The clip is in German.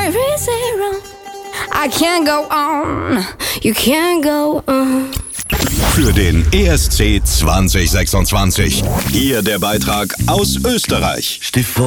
I can't go on, you can't go on. Für den ESC 2026. Hier der Beitrag aus Österreich.